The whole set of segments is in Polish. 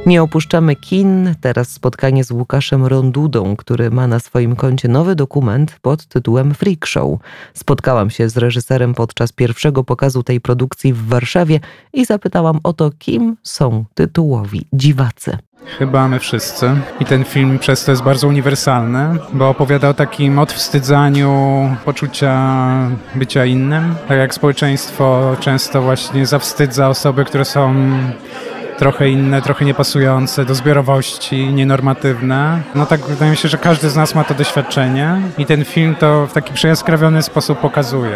Nie opuszczamy kin. Teraz spotkanie z Łukaszem Rondudą, który ma na swoim koncie nowy dokument pod tytułem Freak Show. Spotkałam się z reżyserem podczas pierwszego pokazu tej produkcji w Warszawie i zapytałam o to, kim są tytułowi dziwacy. Chyba my wszyscy. I ten film przez to jest bardzo uniwersalny, bo opowiada o takim odwstydzaniu poczucia bycia innym. Tak jak społeczeństwo często właśnie zawstydza osoby, które są trochę inne, trochę niepasujące do zbiorowości, nienormatywne. No tak wydaje mi się, że każdy z nas ma to doświadczenie i ten film to w taki przejaskrawiony sposób pokazuje.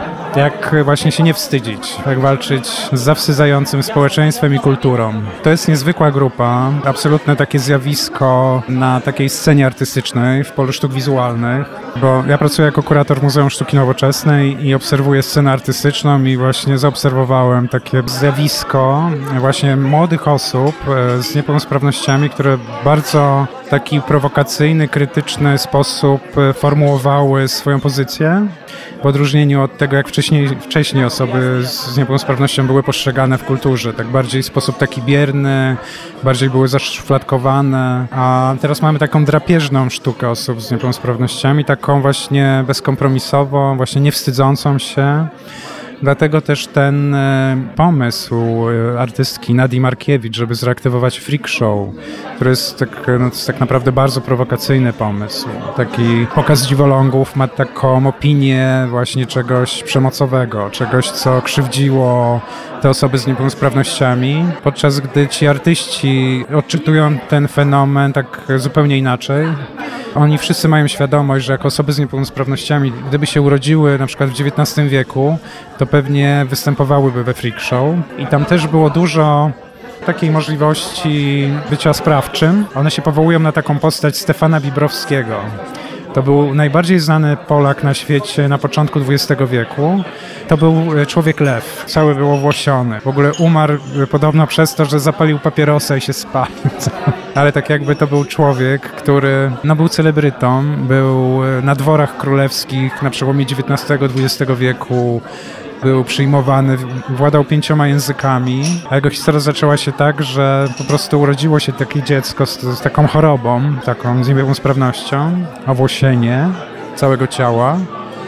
Jak właśnie się nie wstydzić, jak walczyć z zawstydzającym społeczeństwem i kulturą. To jest niezwykła grupa, absolutne takie zjawisko na takiej scenie artystycznej w polu sztuk wizualnych, bo ja pracuję jako kurator Muzeum Sztuki Nowoczesnej i obserwuję scenę artystyczną i właśnie zaobserwowałem takie zjawisko właśnie młodych osób z niepełnosprawnościami, które w bardzo taki prowokacyjny, krytyczny sposób formułowały swoją pozycję. W odróżnieniu od tego, jak wcześniej osoby z niepełnosprawnością były postrzegane w kulturze, tak bardziej w sposób taki bierny, bardziej były zaszufladkowane, a teraz mamy taką drapieżną sztukę osób z niepełnosprawnościami, taką właśnie bezkompromisową, właśnie nie wstydzącą się. Dlatego też ten pomysł artystki Nadii Markiewicz, żeby zreaktywować Freak Show, który jest to jest tak naprawdę bardzo prowokacyjny pomysł. Taki pokaz dziwolągów ma taką opinię właśnie czegoś przemocowego, czegoś, co krzywdziło te osoby z niepełnosprawnościami, podczas gdy ci artyści odczytują ten fenomen tak zupełnie inaczej. Oni wszyscy mają świadomość, że jako osoby z niepełnosprawnościami, gdyby się urodziły na przykład w XIX wieku, to pewnie występowałyby we Freak Show. I tam też było dużo takiej możliwości bycia sprawczym. One się powołują na taką postać Stefana Bibrowskiego. To był najbardziej znany Polak na świecie na początku XX wieku. To był człowiek lew, cały był owłosiony. W ogóle umarł podobno przez to, że zapalił papierosa i się spalił. Ale tak jakby to był człowiek, który był celebrytą, był na dworach królewskich na przełomie XIX-XX wieku. Był przyjmowany, władał 5 językami, a jego historia zaczęła się tak, że po prostu urodziło się takie dziecko z taką chorobą, taką z niepełnosprawnością, owłosienie całego ciała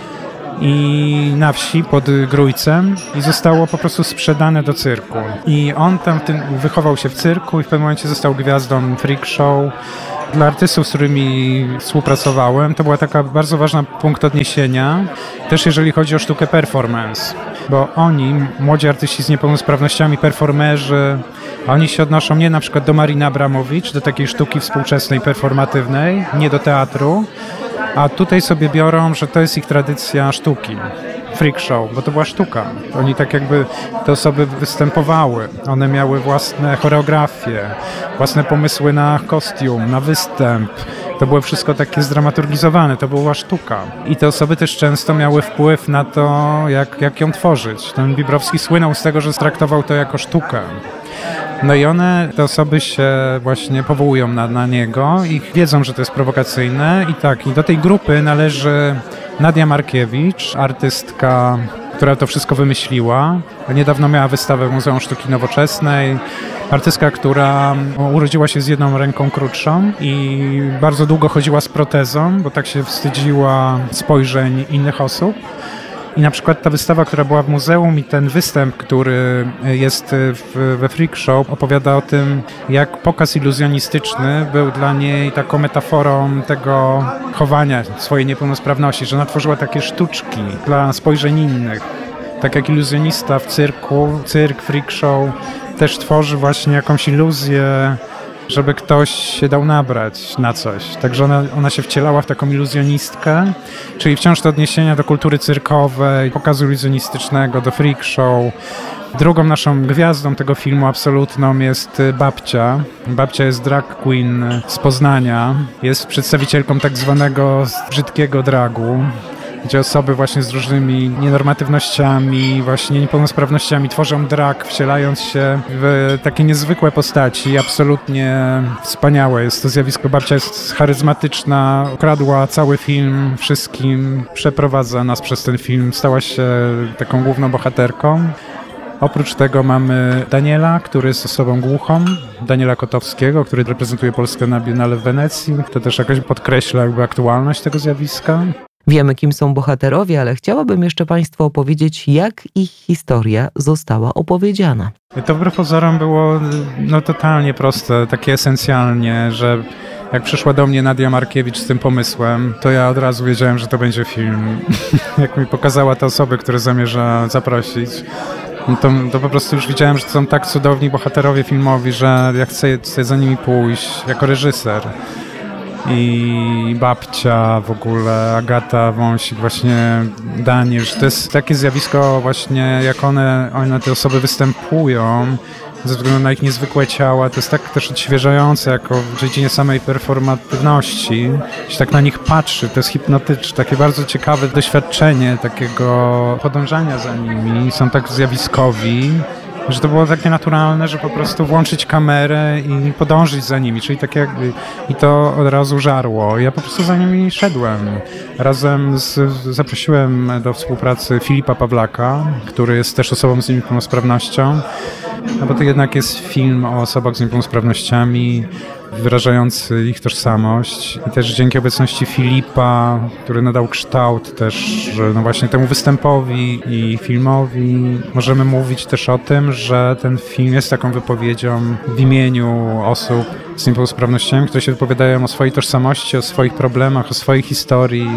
i na wsi pod Grójcem i zostało po prostu sprzedane do cyrku. I on tam wychował się w cyrku i w pewnym momencie został gwiazdą Freak Show. Dla artystów, z którymi współpracowałem, to była taka bardzo ważna punkt odniesienia, też jeżeli chodzi o sztukę performance, bo oni, młodzi artyści z niepełnosprawnościami, performerzy, oni się odnoszą nie na przykład do Mariny Abramowicz, do takiej sztuki współczesnej, performatywnej, nie do teatru, a tutaj sobie biorą, że to jest ich tradycja sztuki. Freak Show, bo to była sztuka. Oni tak jakby, te osoby występowały. One miały własne choreografie, własne pomysły na kostium, na występ. To było wszystko takie zdramaturgizowane, to była sztuka. I te osoby też często miały wpływ na to, jak ją tworzyć. Ten Bibrowski słynął z tego, że traktował to jako sztukę. No i te osoby się właśnie powołują na niego i wiedzą, że to jest prowokacyjne. I do tej grupy należy Nadia Markiewicz, artystka, która to wszystko wymyśliła. Niedawno miała wystawę w Muzeum Sztuki Nowoczesnej. Artystka, która urodziła się z jedną ręką krótszą i bardzo długo chodziła z protezą, bo tak się wstydziła spojrzeń innych osób. I na przykład ta wystawa, która była w muzeum i ten występ, który jest we Freak Show, opowiada o tym, jak pokaz iluzjonistyczny był dla niej taką metaforą tego chowania swojej niepełnosprawności, że ona tworzyła takie sztuczki dla spojrzeń innych. Tak jak iluzjonista w cyrku, Freak Show też tworzy właśnie jakąś iluzję, żeby ktoś się dał nabrać na coś. Także ona się wcielała w taką iluzjonistkę, czyli wciąż te odniesienia do kultury cyrkowej, pokazu iluzjonistycznego, do Freak Show. Drugą naszą gwiazdą tego filmu absolutną jest Babcia. Babcia jest drag queen z Poznania. Jest przedstawicielką tak zwanego brzydkiego dragu, gdzie osoby właśnie z różnymi nienormatywnościami, właśnie niepełnosprawnościami tworzą drag, wcielając się w takie niezwykłe postaci. Absolutnie wspaniałe jest to zjawisko. Babcia jest charyzmatyczna, ukradła cały film wszystkim, przeprowadza nas przez ten film, stała się taką główną bohaterką. Oprócz tego mamy Daniela, który jest osobą głuchą, Daniela Kotowskiego, który reprezentuje Polskę na Biennale w Wenecji. To też jakoś podkreśla jakby aktualność tego zjawiska. Wiemy, kim są bohaterowie, ale chciałabym jeszcze Państwu opowiedzieć, jak ich historia została opowiedziana. To wbrew pozorom było totalnie proste, takie esencjalnie, że jak przyszła do mnie Nadia Markiewicz z tym pomysłem, to ja od razu wiedziałem, że to będzie film. Jak mi pokazała te osoby, które zamierza zaprosić, to po prostu już widziałem, że to są tak cudowni bohaterowie filmowi, że ja chcę za nimi pójść jako reżyser. I babcia w ogóle, Agata Wąsik, właśnie Daniel, że to jest takie zjawisko właśnie, jak one te osoby występują, ze względu na ich niezwykłe ciała, to jest tak też odświeżające jako w dziedzinie samej performatywności, się tak na nich patrzy, to jest hipnotyczne, takie bardzo ciekawe doświadczenie takiego podążania za nimi, są tak zjawiskowi, że to było takie naturalne, że po prostu włączyć kamerę i podążyć za nimi, czyli tak jakby i to od razu żarło. Ja po prostu za nimi szedłem. Zaprosiłem do współpracy Filipa Pawlaka, który jest też osobą z niepełnosprawnością, bo to jednak jest film o osobach z niepełnosprawnościami, wyrażający ich tożsamość i też dzięki obecności Filipa, który nadał kształt też właśnie temu występowi i filmowi, możemy mówić też o tym, że ten film jest taką wypowiedzią w imieniu osób z niepełnosprawnościami, które się wypowiadają o swojej tożsamości, o swoich problemach, o swojej historii.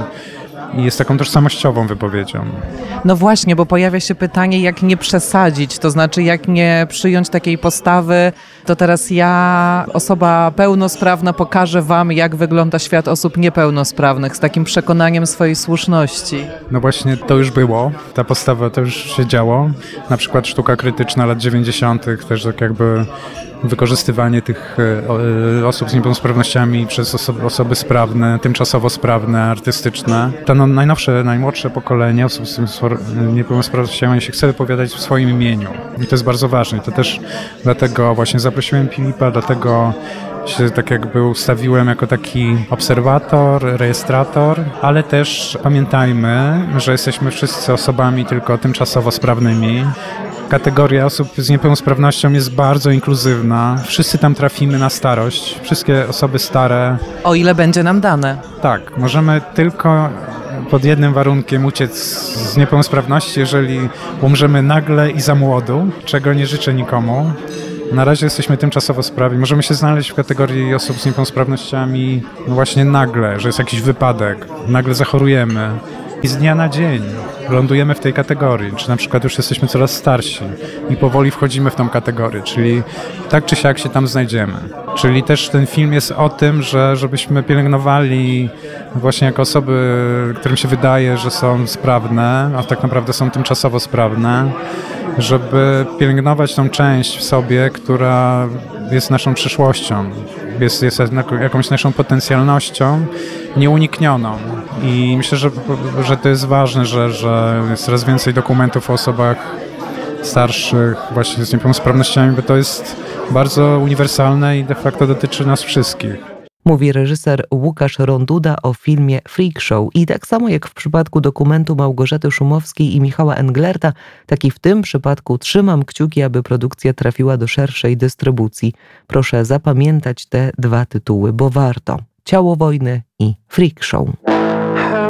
I jest taką tożsamościową wypowiedzią. No właśnie, bo pojawia się pytanie, jak nie przesadzić, to znaczy jak nie przyjąć takiej postawy, to teraz ja, osoba pełnosprawna, pokażę wam, jak wygląda świat osób niepełnosprawnych, z takim przekonaniem swojej słuszności. No właśnie, to już było, ta postawa to już się działo, na przykład sztuka krytyczna lat 90. też tak jakby wykorzystywanie tych osób z niepełnosprawnościami przez osoby sprawne, tymczasowo sprawne, artystyczne. To najmłodsze pokolenie osób z niepełnosprawnościami się chce wypowiadać w swoim imieniu. I to jest bardzo ważne. I to też dlatego właśnie zaprosiłem Filipa, dlatego się tak jakby ustawiłem jako taki obserwator, rejestrator, ale też pamiętajmy, że jesteśmy wszyscy osobami tylko tymczasowo sprawnymi. Kategoria osób z niepełnosprawnością jest bardzo inkluzywna. Wszyscy tam trafimy na starość. Wszystkie osoby stare. O ile będzie nam dane. Tak, możemy tylko pod jednym warunkiem uciec z niepełnosprawności, jeżeli umrzemy nagle i za młodu, czego nie życzę nikomu. Na razie jesteśmy tymczasowo sprawni. Możemy się znaleźć w kategorii osób z niepełnosprawnościami właśnie nagle, że jest jakiś wypadek, nagle zachorujemy. I z dnia na dzień lądujemy w tej kategorii, czy na przykład już jesteśmy coraz starsi i powoli wchodzimy w tą kategorię, czyli tak czy siak się tam znajdziemy. Czyli też ten film jest o tym, żebyśmy pielęgnowali właśnie jako osoby, którym się wydaje, że są sprawne, a tak naprawdę są tymczasowo sprawne, żeby pielęgnować tą część w sobie, która jest naszą przyszłością, jest jakąś naszą potencjalnością nieuniknioną. I myślę, że to jest ważne, że jest coraz więcej dokumentów o osobach starszych właśnie z niepełnosprawnościami, bo to jest bardzo uniwersalne i de facto dotyczy nas wszystkich. Mówi reżyser Łukasz Ronduda o filmie Freak Show. I tak samo jak w przypadku dokumentu Małgorzaty Szumowskiej i Michała Englerta, tak i w tym przypadku trzymam kciuki, aby produkcja trafiła do szerszej dystrybucji. Proszę zapamiętać te dwa tytuły, bo warto. Ciało wojny i Freak Show.